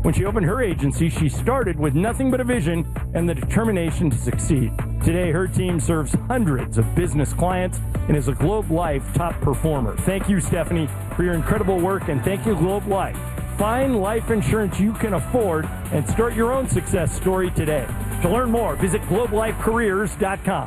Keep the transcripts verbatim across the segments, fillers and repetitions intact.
When she opened her agency, she started with nothing but a vision and the determination to succeed. Today, her team serves hundreds of business clients and is a Globe Life top performer. Thank you, Stephanie, for your incredible work, and thank you, Globe Life. Find life insurance you can afford and start your own success story today. To learn more, visit globe life careers dot com.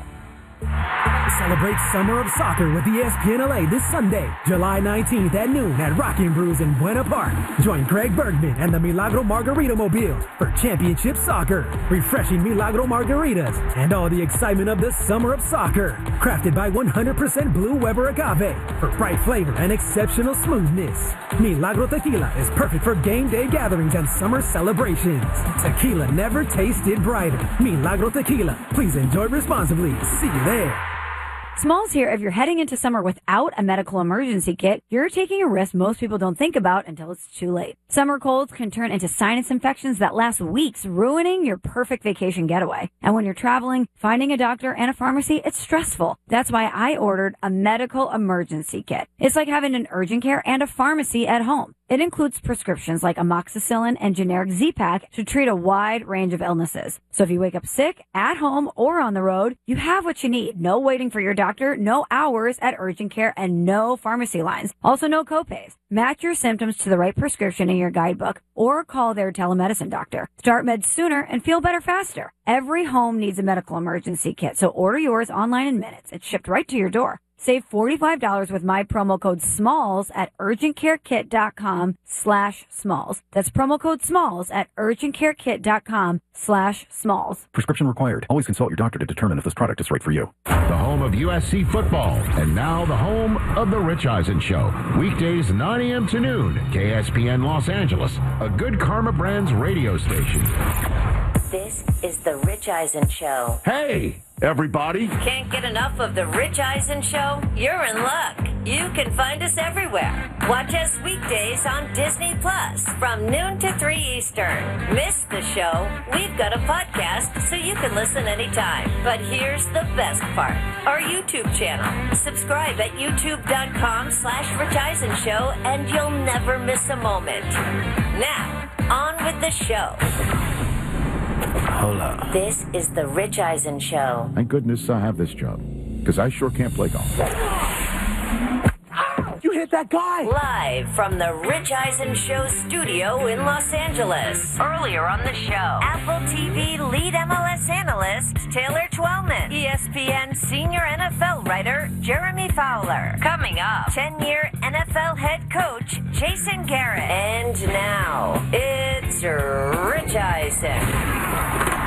Celebrate Summer of Soccer with E S P N L A this Sunday, July nineteenth at noon at Rockin' Brews in Buena Park. Join Craig Bergman and the Milagro Margarita Mobile for championship soccer, refreshing Milagro margaritas, and all the excitement of the Summer of Soccer. Crafted by one hundred percent Blue Weber Agave for bright flavor and exceptional smoothness. Milagro Tequila is perfect for game day gatherings and summer celebrations. Tequila never tasted brighter. Milagro Tequila. Please enjoy responsibly. See you there. Smalls here. If you're heading into summer without a medical emergency kit, you're taking a risk most people don't think about until it's too late. Summer colds can turn into sinus infections that last weeks, ruining your perfect vacation getaway. And when you're traveling, finding a doctor and a pharmacy, it's stressful. That's why I ordered a medical emergency kit. It's like having an urgent care and a pharmacy at home. It includes prescriptions like amoxicillin and generic Z-Pak to treat a wide range of illnesses. So if you wake up sick, at home, or on the road, you have what you need. No waiting for your doctor, no hours at urgent care, and no pharmacy lines. Also no copays. Match your symptoms to the right prescription in your guidebook or call their telemedicine doctor. Start meds sooner and feel better faster. Every home needs a medical emergency kit, so order yours online in minutes. It's shipped right to your door. Save forty-five dollars with my promo code SMALLS at urgentcarekit.com slash SMALLS. That's promo code SMALLS at urgentcarekit.com slash SMALLS. Prescription required. Always consult your doctor to determine if this product is right for you. The home of U S C football, and now the home of The Rich Eisen Show. Weekdays nine a.m. to noon, K S P N Los Angeles, a Good Karma Brands radio station. This is The Rich Eisen Show. Hey, everybody. Can't get enough of The Rich Eisen Show? You're in luck. You can find us everywhere. Watch us weekdays on Disney Plus from noon to three Eastern. Miss the show? We've got a podcast so you can listen anytime. But here's the best part. Our YouTube channel. Subscribe at youtube.com slash Rich Eisen Show and you'll never miss a moment. Now, on with the show. Hold up. This is The Rich Eisen Show. Thank goodness I have this job, because I sure can't play golf. You hit that guy. Live from the Rich Eisen Show studio in Los Angeles. Earlier on the show, Apple T V lead M L S analyst Taylor Twellman, E S P N senior N F L writer Jeremy Fowler. Coming up, ten-year N F L head coach Jason Garrett. And now, it's Rich Eisen.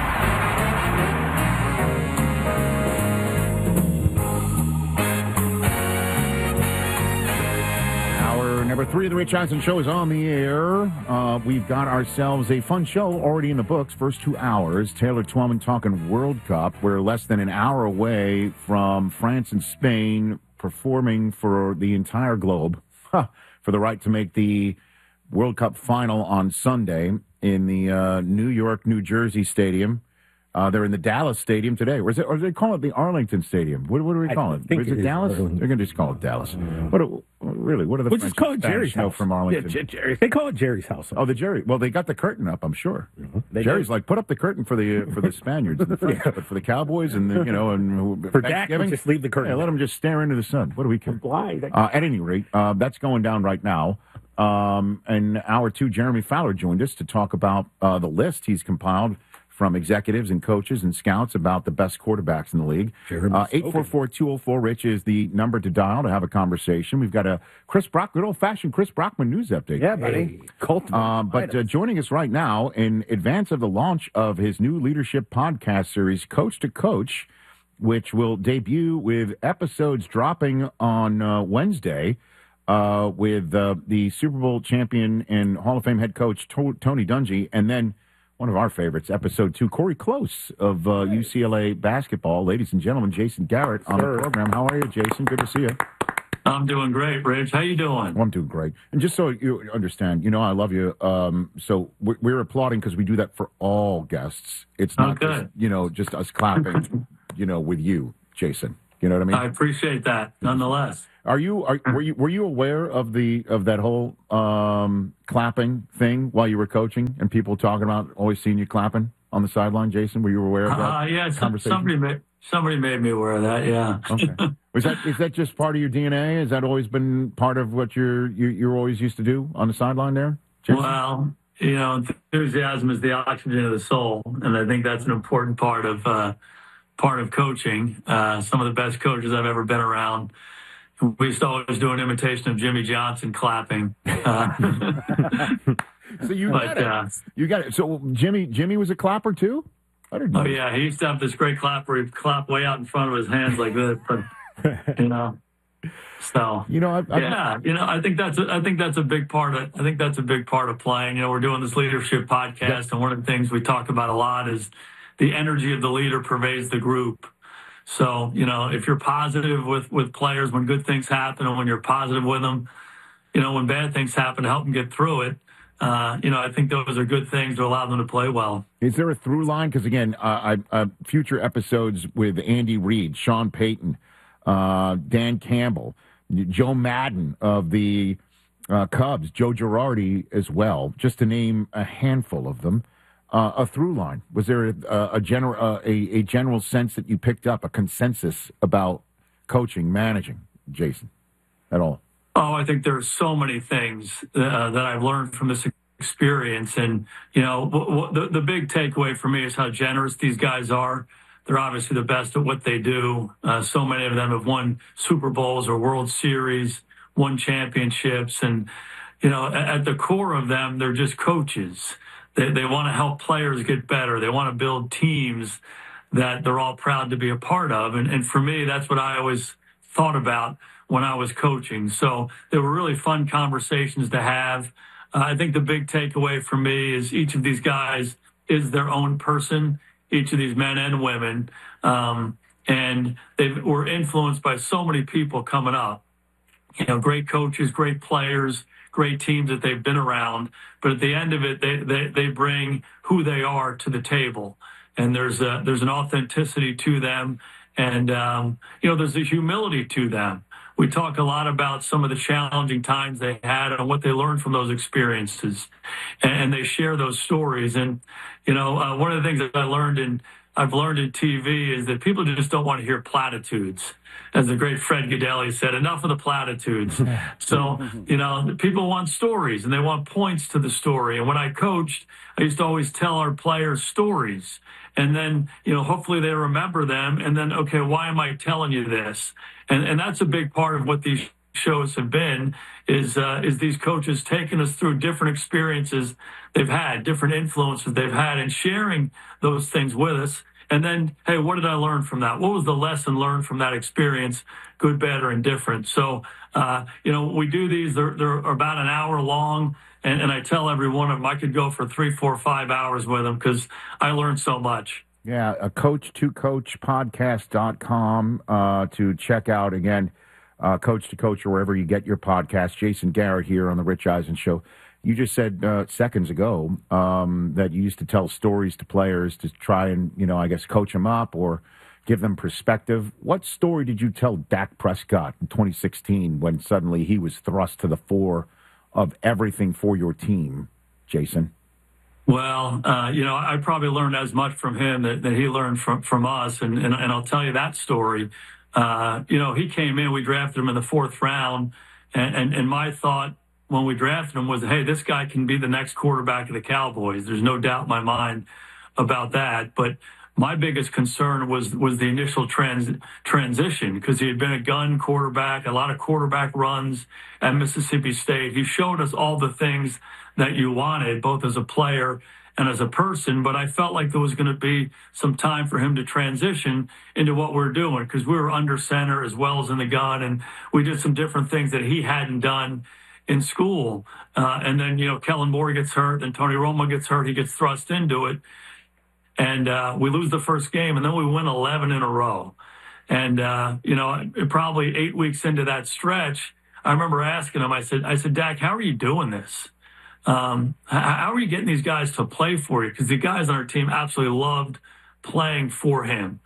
Number three of the Rich Eisen Show is on the air. Uh, we've got ourselves a fun show already in the books. First two hours, Taylor Twellman talking World Cup. We're less than an hour away from France and Spain performing for the entire globe huh, for the right to make the World Cup final on Sunday in the uh, New York, New Jersey Stadium. Uh, they're in the Dallas Stadium today. Or, is it, or do they call it the Arlington Stadium? What, what do we call I it? think Is it, it is Dallas? Arlington. They're going to just call it Dallas. What? Do, really? What are the We'll French just call it Spanish Jerry's know house from Arlington? Yeah, Jerry. They call it Jerry's house. Oh, the Jerry. Well, they got the curtain up, I'm sure. Mm-hmm. Jerry's do. like, put up the curtain for the uh, for the Spaniards and the French, but for the Cowboys and the, you know and For Dak, we'll just leave the curtain Yeah, let down. them just stare into the sun. What do we care? Why? Uh, at any rate, uh, that's going down right now. Um, and hour two, Jeremy Fowler joined us to talk about uh, the list he's compiled from executives and coaches and scouts about the best quarterbacks in the league. Uh, eight four four, two oh four, Rich is the number to dial to have a conversation. We've got a Chris Brock, good old-fashioned Chris Brockman news update. Yeah, buddy. Cult. Uh, but uh, joining us right now in advance of the launch of his new leadership podcast series, Coach to Coach, which will debut with episodes dropping on uh, Wednesday uh, with uh, the Super Bowl champion and Hall of Fame head coach to- Tony Dungy, and then one of our favorites, episode two, Corey Close of uh, U C L A basketball. Ladies and gentlemen, Jason Garrett on Sir. the program. How are you, Jason? Good to see you. I'm doing great, Rich. How you doing? Well, I'm doing great. And just so you understand, you know, I love you. Um, so we're, we're applauding because we do that for all guests. It's not Okay. just, you know, just us clapping, you know, with you, Jason. You know what I mean? I appreciate that, nonetheless. Are you are were you were you aware of the of that whole um, clapping thing while you were coaching and people talking about always seeing you clapping on the sideline, Jason? Were you aware of that? Uh, yeah, some, conversation? somebody made somebody made me aware of that. Yeah. Okay. Was that is that just part of your D N A? Has that always been part of what you're you, you're always used to do on the sideline there, Jason? Well, you know, enthusiasm is the oxygen of the soul, and I think that's an important part of uh, part of coaching. Uh, some of the best coaches I've ever been around. We used to always do an imitation of Jimmy Johnson clapping. Uh, so you but, got it. Uh, you got it. So Jimmy Jimmy was a clapper too? I didn't know. Oh yeah, he used to have this great clap where he'd clap way out in front of his hands like this. But you know, so you know, I've, I've, yeah, you know, I think that's a, I think that's a big part of I think that's a big part of playing. You know, we're doing this leadership podcast, yeah. and one of the things we talk about a lot is the energy of the leader pervades the group. So, you know, if you're positive with, with players when good things happen and when you're positive with them, you know, when bad things happen, to help them get through it, uh, you know, I think those are good things to allow them to play well. Is there a through line? Because, again, uh, I, uh, future episodes with Andy Reid, Sean Payton, uh, Dan Campbell, Joe Madden of the uh, Cubs, Joe Girardi as well, just to name a handful of them. Uh, a through line? Was there a, a general uh, a, a general sense that you picked up, a consensus about coaching, managing, Jason, at all? Oh, I think there's so many things uh, that I've learned from this experience, and you know, w- w- the the big takeaway for me is how generous these guys are. They're obviously the best at what they do. Uh, so many of them have won Super Bowls or World Series, won championships, and you know, at, at the core of them, they're just coaches. They, they want to help players get better. They want to build teams that they're all proud to be a part of. And, and for me, that's what I always thought about when I was coaching. So they were really fun conversations to have. Uh, I think the big takeaway for me is each of these guys is their own person, each of these men and women. Um, and they were influenced by so many people coming up. You know, great coaches, great players, great teams that they've been around, but at the end of it, they, they, they bring who they are to the table. And there's a, there's an authenticity to them. And, um, you know, there's a humility to them. We talk a lot about some of the challenging times they had and what they learned from those experiences. And, and they share those stories. And, you know, uh, one of the things that I learned in, I've learned in T V is that people just don't want to hear platitudes. As the great Fred Godelli said, enough of the platitudes. So, you know, people want stories and they want points to the story. And when I coached, I used to always tell our players stories. And then, you know, hopefully they remember them. And then, okay, why am I telling you this? And and that's a big part of what these shows have been, is uh, is these coaches taking us through different experiences they've had, different influences they've had, and sharing those things with us. And then, hey, what did I learn from that? What was the lesson learned from that experience, good, bad, or indifferent? So, uh, you know, we do these, they're, they're about an hour long, and, and I tell every one of them I could go for three, four, five hours with them because I learned so much. Yeah, a coach to coach podcast dot com uh, to check out, again, uh, Coach to Coach or wherever you get your podcast. Jason Garrett here on The Rich Eisen Show. You just said uh, seconds ago um, that you used to tell stories to players to try and, you know, I guess coach them up or give them perspective. What story did you tell Dak Prescott in twenty sixteen when suddenly he was thrust to the fore of everything for your team, Jason? Well, uh, you know, I probably learned as much from him that, that he learned from, from us, and, and, and I'll tell you that story. Uh, you know, he came in, we drafted him in the fourth round, and, and, and my thought when we drafted him was, hey, this guy can be the next quarterback of the Cowboys. There's no doubt in my mind about that. But my biggest concern was was the initial trans, transition because he had been a gun quarterback, a lot of quarterback runs at Mississippi State. He showed us all the things that you wanted, both as a player and as a person. But I felt like there was going to be some time for him to transition into what we're doing because we were under center as well as in the gun, and we did some different things that he hadn't done in school. Uh, and then, you know, Kellen Moore gets hurt, and Tony Romo gets hurt. He gets thrust into it. And uh, we lose the first game, and then we win eleven in a row. And, uh, you know, probably eight weeks into that stretch, I remember asking him, I said, I said, Dak, how are you doing this? Um, how are you getting these guys to play for you? Because the guys on our team absolutely loved playing for him.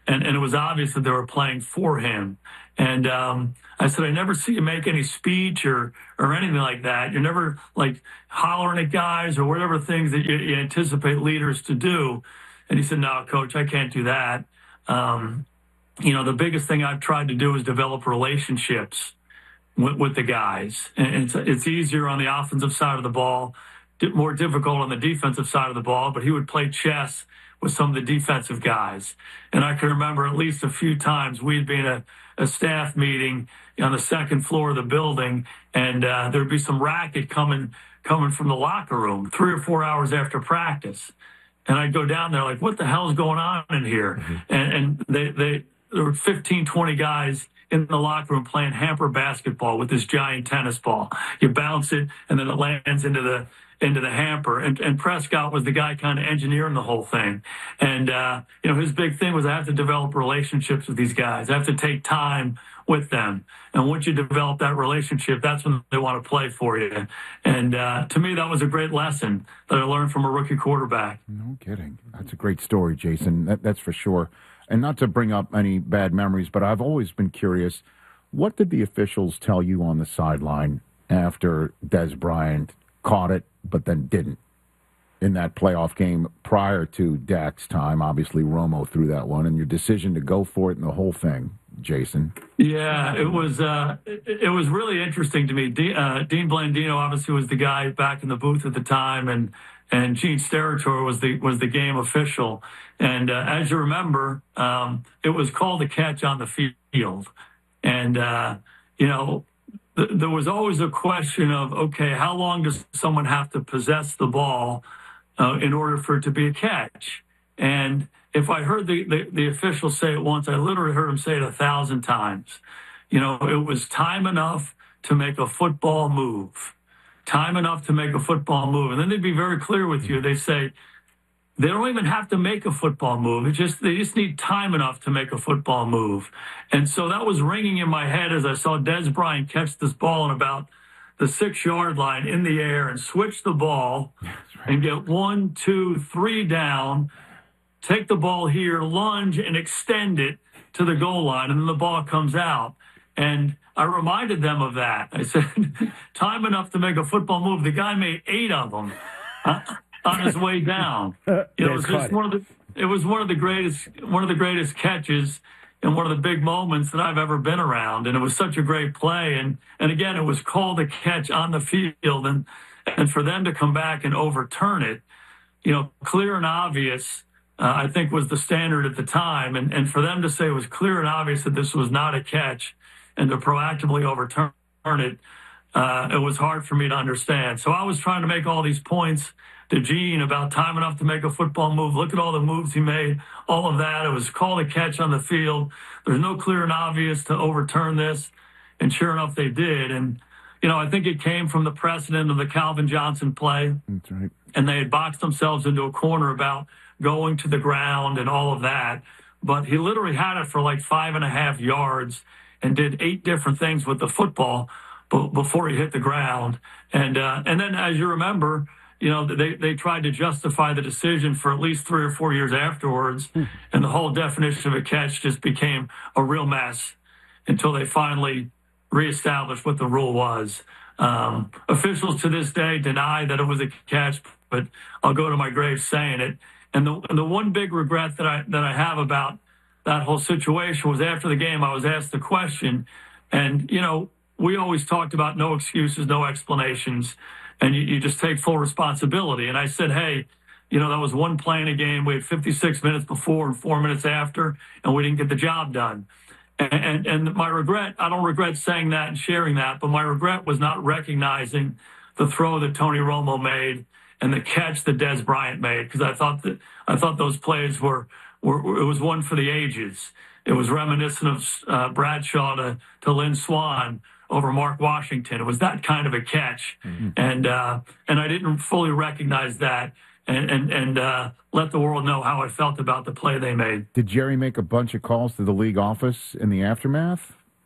and, and it was obvious that they were playing for him. And um, I said, I never see you make any speech or or anything like that. You're never like hollering at guys or whatever things that you, you anticipate leaders to do. And he said, no, Coach, I can't do that. Um, you know, the biggest thing I've tried to do is develop relationships with, with the guys. And it's, it's easier on the offensive side of the ball, more difficult on the defensive side of the ball, but he would play chess with some of the defensive guys. And I can remember at least a few times we'd be in a, a staff meeting on the second floor of the building, and uh, there'd be some racket coming coming from the locker room three or four hours after practice. And I'd go down there like, what the hell's going on in here? Mm-hmm. And, and they, they, there were fifteen, twenty guys in the locker room playing hamper basketball with this giant tennis ball. You bounce it, and then it lands into the into the hamper. And, and Prescott was the guy kind of engineering the whole thing. And, uh, you know, his big thing was I have to develop relationships with these guys. I have to take time with them. And once you develop that relationship, that's when they want to play for you. And uh, to me, that was a great lesson that I learned from a rookie quarterback. No kidding. That's a great story, Jason. That, that's for sure. And not to bring up any bad memories, but I've always been curious, what did the officials tell you on the sideline after Dez Bryant caught it, but then didn't in that playoff game prior to Dak's time? Obviously, Romo threw that one, and your decision to go for it and the whole thing, Jason. Yeah, it was uh, it, it was really interesting to me. De- uh, Dean Blandino obviously was the guy back in the booth at the time, and and Gene Steratore was the was the game official. And uh, as you remember, um, it was called a catch on the field, and uh, you know. There was always a question of, okay, how long does someone have to possess the ball uh, in order for it to be a catch? And if I heard the, the, the official say it once, I literally heard him say it a thousand times. You know, it was time enough to make a football move. Time enough to make a football move. And then they'd be very clear with you. They say, they don't even have to make a football move. It just they just need time enough to make a football move. And so that was ringing in my head as I saw Dez Bryant catch this ball in about the six-yard line in the air and switch the ball right. and get one, two, three down, take the ball here, lunge, and extend it to the goal line, and then the ball comes out. And I reminded them of that. I said, time enough to make a football move. The guy made eight of them. Uh, on his way down. You know, it was just one of the it was one of the greatest one of the greatest catches and one of the big moments that I've ever been around. And it was such a great play. And and again, it was called a catch on the field, and and for them to come back and overturn it, you know, clear and obvious, uh, I think was the standard at the time. And and for them to say it was clear and obvious that this was not a catch and to proactively overturn it, uh, it was hard for me to understand. So I was trying to make all these points to Gene about time enough to make a football move. Look at all the moves he made, all of that. It was called a catch on the field. There's no clear and obvious to overturn this. And sure enough, they did. And, you know, I think it came from the precedent of the Calvin Johnson play. That's right. And they had boxed themselves into a corner about going to the ground and all of that. But he literally had it for like five and a half yards and did eight different things with the football before he hit the ground. And, uh, and then, as you remember, you know, they, they tried to justify the decision for at least three or four years afterwards, mm. and the whole definition of a catch just became a real mess until they finally reestablished what the rule was. Um, officials to this day deny that it was a catch, but I'll go to my grave saying it. And the, and the one big regret that I that I have about that whole situation was after the game, I was asked the question, and, you know, we always talked about no excuses, no explanations, and you, you just take full responsibility. And I said, hey, you know, that was one play in a game. We had fifty-six minutes before and four minutes after, and we didn't get the job done. And, and, and my regret, I don't regret saying that and sharing that, but my regret was not recognizing the throw that Tony Romo made and the catch that Dez Bryant made, because I thought that I thought those plays were, were it was one for the ages. It was reminiscent of uh, Bradshaw to, to Lynn Swann over Mark Washington. It was that kind of a catch. Mm-hmm. And uh, and I didn't fully recognize that and, and, and uh, let the world know how I felt about the play they made. Did Jerry make a bunch of calls to the league office in the aftermath?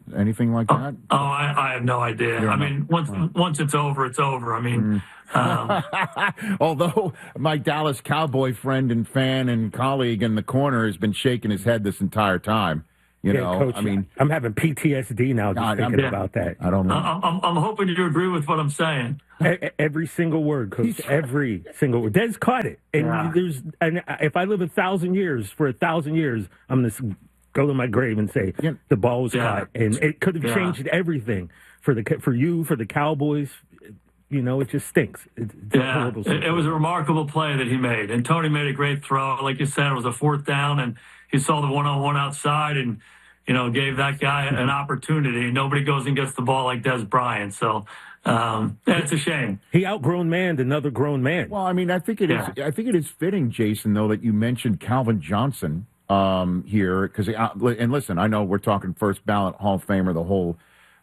Anything like that? Oh, I, I have no idea. Yeah, I mean, once once it's over, it's over. I mean, mm. um, although my Dallas Cowboy friend and fan and colleague in the corner has been shaking his head this entire time. You yeah, know, Coach, I mean, I'm having P T S D now just God, thinking I'm, about that. I don't know. I'm, I'm, I'm hoping you agree with what I'm saying. Every single word, Coach. Every single word. Des caught it. And Yeah. there's, and if I live a thousand years, for a thousand years, I'm going to go to my grave and say Yeah. the ball was Yeah. caught, and it could have Yeah. changed everything for the for you, for the Cowboys. You know, it just stinks. It, it's a Yeah, horrible it, it was a remarkable play that he made. And Tony made a great throw. Like you said, it was a fourth down, and he saw the one-on-one outside and, you know, gave that guy an opportunity. Nobody goes and gets the ball like Des Bryant. So um, yeah, it's a shame. He outgrown man, another grown man. Well, I mean, I think it is. Yeah. I think it is fitting, Jason, though, that you mentioned Calvin Johnson um, here, because and listen, I know we're talking first ballot Hall of Famer, the whole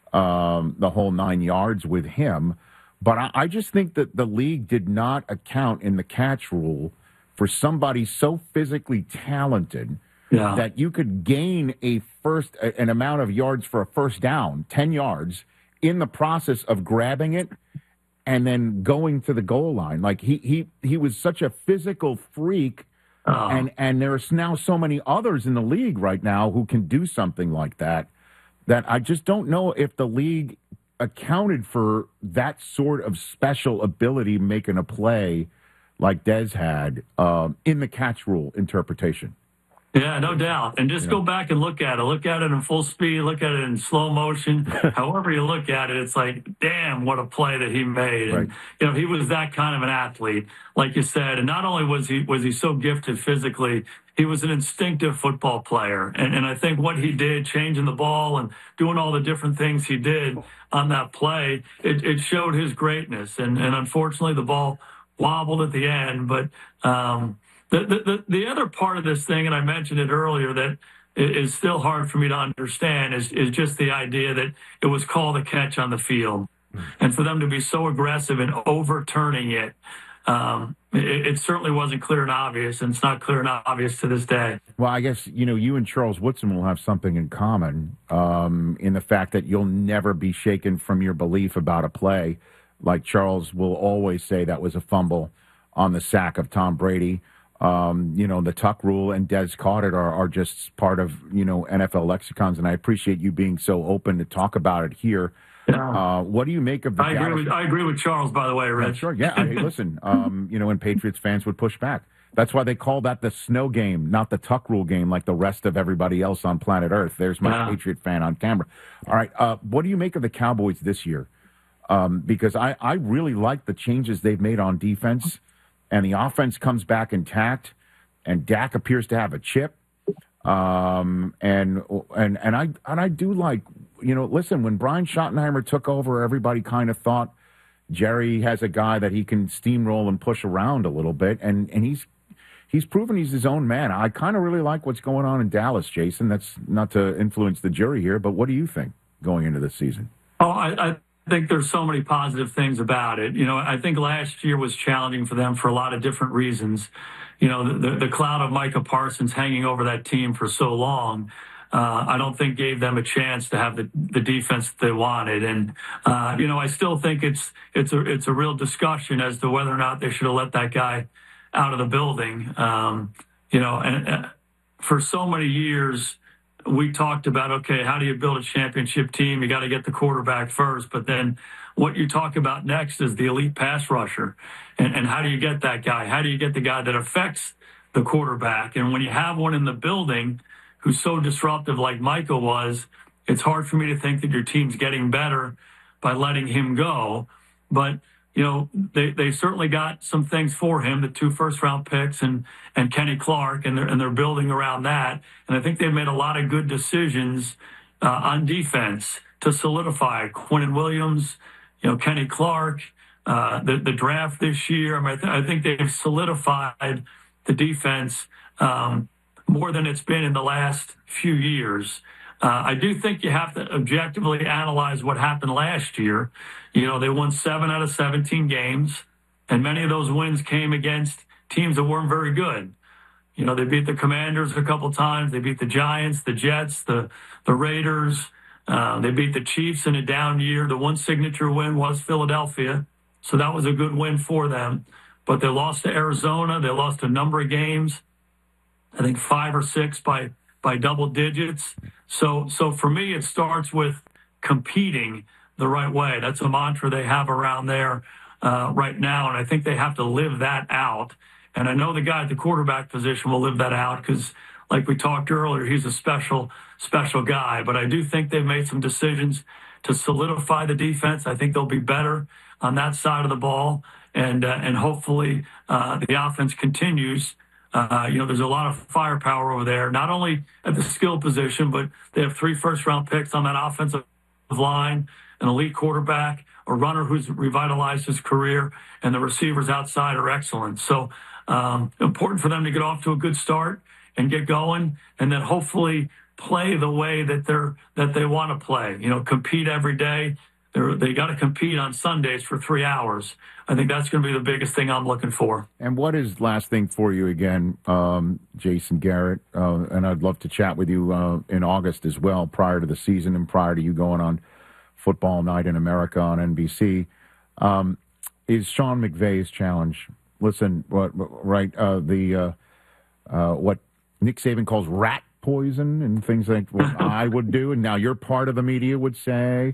um, the whole nine yards with him, but I, I just think that the league did not account in the catch rule for somebody so physically talented Yeah. that you could gain a first an amount of yards for a first down, ten yards, in the process of grabbing it and then going to the goal line. Like he he he was such a physical freak, Oh. and and there's now so many others in the league right now who can do something like that. That I just don't know if the league accounted for that sort of special ability making a play like Des had um, in the catch rule interpretation. Yeah, no doubt. And just Yeah. go back and look at it. Look at it in full speed. Look at it in slow motion. However you look at it, it's like, damn, what a play that he made. Right. And, you know, he was that kind of an athlete, like you said. And not only was he was he so gifted physically, he was an instinctive football player. And, and I think what he did, changing the ball and doing all the different things he did on that play, it, it showed his greatness. And, and unfortunately, the ball wobbled at the end. But, um, The, the the other part of this thing, and I mentioned it earlier, that is still hard for me to understand, is, is just the idea that it was called a catch on the field. And for them to be so aggressive in overturning it, um, it, it certainly wasn't clear and obvious, and it's not clear and obvious to this day. Well, I guess, you know, you and Charles Woodson will have something in common um, in the fact that you'll never be shaken from your belief about a play. Like Charles will always say that was a fumble on the sack of Tom Brady. Um, you know, the tuck rule and Des caught it are, are just part of, you know, N F L lexicons, and I appreciate you being so open to talk about it here. Yeah. Uh, what do you make of the I agree Dallas- with I agree with Charles, by the way, Yeah, Rich. sure. Yeah. Hey, listen, um, you know, and Patriots fans would push back. That's why they call that the snow game, not the tuck rule game like the rest of everybody else on planet Earth. There's my Yeah. Patriot fan on camera. All right. Uh, what do you make of the Cowboys this year? Um, because I, I really like the changes they've made on defense, and the offense comes back intact, and Dak appears to have a chip. Um, and and and I and I do like, you know, listen, when Brian Schottenheimer took over, everybody kind of thought Jerry has a guy that he can steamroll and push around a little bit, and and he's he's proven he's his own man. I kind of really like what's going on in Dallas, Jason. That's not to influence the jury here, but what do you think going into this season? Oh, I, I think there's so many positive things about it. You know, I think last year was challenging for them for a lot of different reasons. You know, the, the cloud of Micah Parsons hanging over that team for so long, uh, I don't think gave them a chance to have the, the defense that they wanted. And, uh, you know, I still think it's it's a it's a real discussion as to whether or not they should have let that guy out of the building. Um, you know, and uh, for so many years, we talked about, okay, how do you build a championship team? You got to get the quarterback first, but then what you talk about next is the elite pass rusher. And, and how do you get that guy? How do you get the guy that affects the quarterback? And when you have one in the building who's so disruptive like Micah was, it's hard for me to think that your team's getting better by letting him go. But, you know, they, they certainly got some things for him, the two first-round picks and, and Kenny Clark, and they're, and they're building around that. And I think they've made a lot of good decisions uh, on defense to solidify Quinnen Williams, you know, Kenny Clark, uh, the, the draft this year. I mean, I, th- I think they've solidified the defense um, more than it's been in the last few years. Uh, I do think you have to objectively analyze what happened last year. You know, they won seven out of seventeen games, and many of those wins came against teams that weren't very good. You know, they beat the Commanders a couple times. They beat the Giants, the Jets, the, the Raiders. Uh, they beat the Chiefs in a down year. The one signature win was Philadelphia, so that was a good win for them. But they lost to Arizona. They lost a number of games, I think five or six by by double digits. So, so for me, it starts with competing the right way. That's a mantra they have around there uh, right now, and I think they have to live that out. And I know the guy at the quarterback position will live that out because, like we talked earlier, he's a special, special guy. But I do think they've made some decisions to solidify the defense. I think they'll be better on that side of the ball, and uh, and hopefully uh, the offense continues. Uh, you know, there's a lot of firepower over there, not only at the skill position, but they have three first-round picks on that offensive line, an elite quarterback, a runner who's revitalized his career, and the receivers outside are excellent. So um, important for them to get off to a good start and get going, and then hopefully play the way that they're that they want to play. You know, compete every day. They're, they got to compete on Sundays for three hours. I think that's going to be the biggest thing I'm looking for. And what is last thing for you again, um, Jason Garrett? Uh, and I'd love to chat with you uh, in August as well, prior to the season and prior to you going on Football Night in America on N B C. Um, is Sean McVay's challenge? Listen, what right? Uh, the uh, uh, what Nick Saban calls rat poison and things like what I would do, and now you're part of the media would say.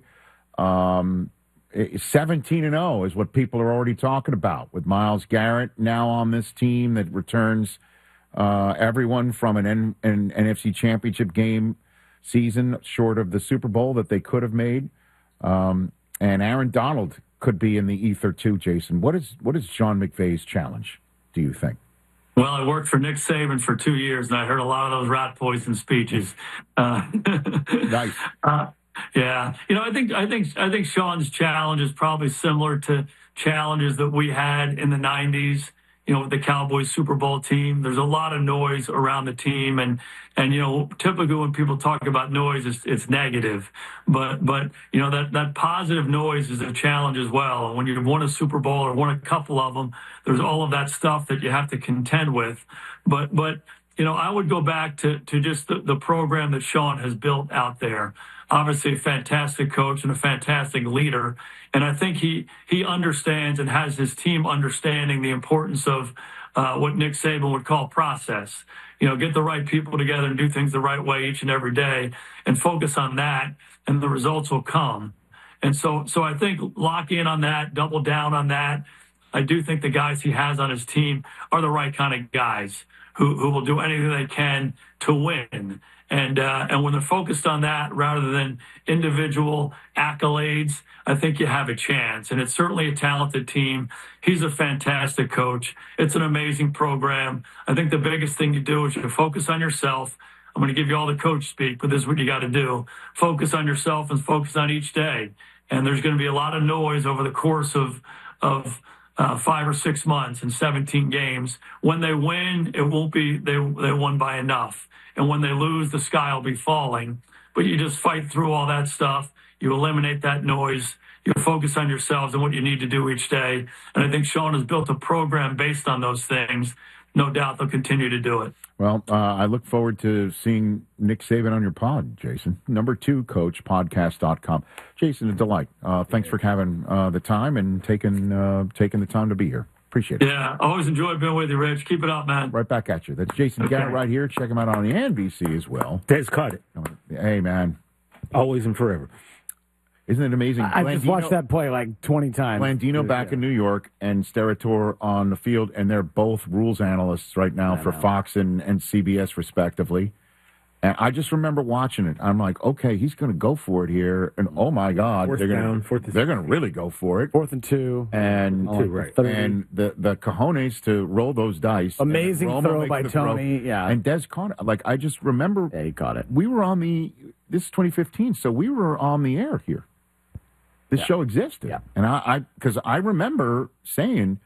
Um, seventeen and oh is what people are already talking about with Myles Garrett now on this team that returns uh, everyone from an, N- an N F C Championship game season short of the Super Bowl that they could have made. Um, and Aaron Donald could be in the ether too, Jason. What is what is Sean McVay's challenge, do you think? Well, I worked for Nick Saban for two years, and I heard a lot of those rat poison speeches. Uh, nice. Uh, Yeah, you know, I think I think I think Sean's challenge is probably similar to challenges that we had in the nineties. You know, with the Cowboys Super Bowl team, there's a lot of noise around the team, and and you know, typically when people talk about noise, it's, it's negative, but but you know that that positive noise is a challenge as well. And when you've won a Super Bowl or won a couple of them, there's all of that stuff that you have to contend with. But but you know, I would go back to to just the, the program that Sean has built out there. Obviously a fantastic coach and a fantastic leader. And I think he, he understands and has his team understanding the importance of uh, what Nick Saban would call process. You know, get the right people together and do things the right way each and every day and focus on that, and the results will come. And so, so I think lock in on that, double down on that. I do think the guys he has on his team are the right kind of guys who, who will do anything they can to win. And uh, and when they're focused on that rather than individual accolades, I think you have a chance. And it's certainly a talented team. He's a fantastic coach. It's an amazing program. I think the biggest thing you do is you focus on yourself. I'm going to give you all the coach speak, but this is what you got to do. Focus on yourself and focus on each day. And there's going to be a lot of noise over the course of of uh, five or six months and seventeen games. When they win, it won't be they they won by enough. And when they lose, the sky will be falling. But you just fight through all that stuff. You eliminate that noise. You focus on yourselves and what you need to do each day. And I think Sean has built a program based on those things. No doubt they'll continue to do it. Well, uh, I look forward to seeing Nick Saban on your pod, Jason. Number two coach, podcast dot com. Jason, a delight. Uh, thanks for having uh, the time and taking uh, taking the time to be here. Appreciate it. Yeah, always enjoyed being with you, Rich. Keep it up, man. Right back at you. That's Jason Okay. Garrett right here. Check him out on the N B C as well. Des caught it. Hey, man. Always and forever. Isn't it amazing? I just Blandino- watched that play like twenty times. Blandino back in New York and Steratore on the field, and they're both rules analysts right now I for know. Fox and, and C B S, respectively. And I just remember watching it. I'm like, okay, he's going to go for it here. And oh, my God, Fourth they're going down, to fourth and they're going to really go for it. Fourth and two. And, On, like, Two, right. thirty. and the, the cojones to roll those dice. Amazing And Romo throw makes by the throw. Tony, yeah. And Des caught it. Like, I just remember Yeah, he caught it. we were on the, this is twenty fifteen, so we were on the air here. This Yeah. show existed. Yeah. And I, I, because I remember saying,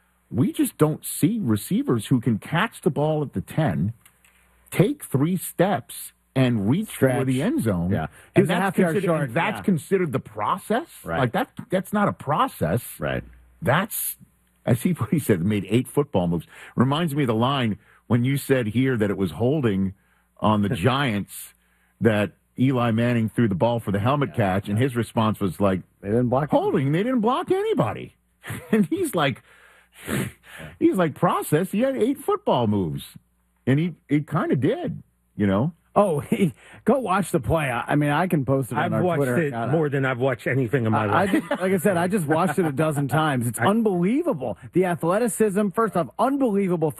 we just don't see receivers who can catch the ball at the ten, take three steps, and reach for Stretch. the end zone. Yeah. He And was a that's half yard considered- short, and That's yeah. considered the process. Right. Like that. That's not a process. Right. That's, I see what he said, made eight football moves. Reminds me of the line when you said here that it was holding on the Giants that, Eli Manning threw the ball for the helmet yeah, catch, yeah. and his response was like, they didn't block holding. They didn't block anybody. And he's like, he's like, process. He had eight football moves. And he, he kind of did, you know. Oh, he, go watch the play. I, I mean, I can post it on I've our watched Twitter. it God, more than I've watched anything in my I, life. I just, like I said, I just watched it a dozen times. It's I, unbelievable. The athleticism, first off, unbelievable